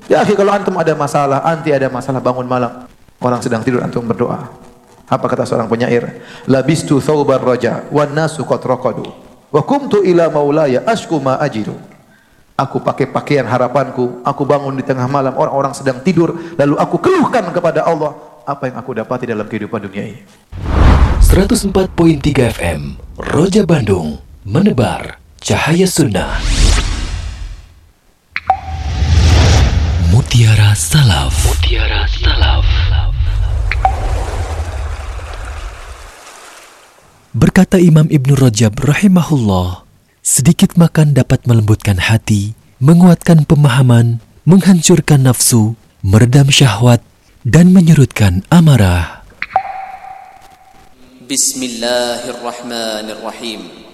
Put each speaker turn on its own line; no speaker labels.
Ya akhi, kalau antum ada masalah, anti ada masalah, bangun malam, orang sedang tidur, antum berdoa. Apa kata seorang penyair? Labistu thawbar raja wan nasu qad raqadu wa qumtu ila maulaya ashku ma ajidu. Aku pakai pakaian harapanku, aku bangun di tengah malam, orang-orang sedang tidur, lalu aku keluhkan kepada Allah apa yang aku dapati dalam kehidupan dunia ini.
104.3 FM Roja Bandung, menebar cahaya sunnah. Mutiara Salaf. Mutiara Salaf. Berkata Imam Ibnu Rajab rahimahullah, sedikit makan dapat melembutkan hati, menguatkan pemahaman, menghancurkan nafsu, meredam syahwat, dan menyurutkan amarah.
Bismillahirrahmanirrahim.